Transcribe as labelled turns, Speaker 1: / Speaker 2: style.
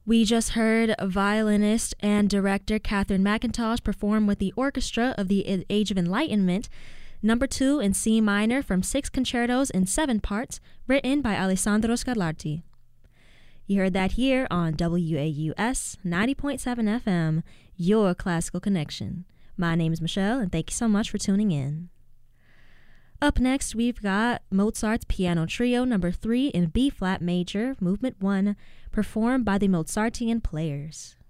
Speaker 1: We just heard violinist and director Catherine McIntosh perform with the orchestra of the Age of Enlightenment, number 2 in C minor from 6 concertos in 7 parts, written by Alessandro Scarlatti. You heard that here on WAUS 90.7 FM, your classical connection. My name is Michelle, and thank you so much for tuning in. Up next, we've got Mozart's Piano Trio number 3 in B-flat major, movement 1, performed by the Mozartian Players.